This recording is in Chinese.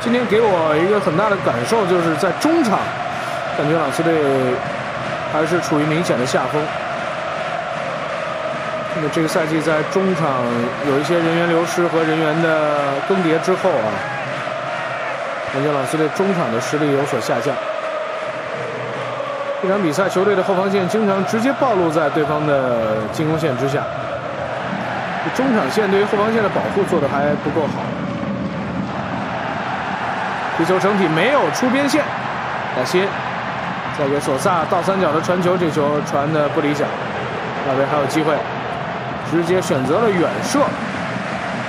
今天给我一个很大的感受，就是在中场，感觉朗斯队还是处于明显的下风。那么这个赛季在中场有一些人员流失和人员的更迭之后啊，感觉朗斯队中场的实力有所下降。这场比赛球队的后防线经常直接暴露在对方的进攻线之下，中场线对于后防线的保护做得还不够好。皮球整体没有出边线，亚辛再给索萨倒三角的传球，这球传的不理想，那边还有机会，直接选择了远射。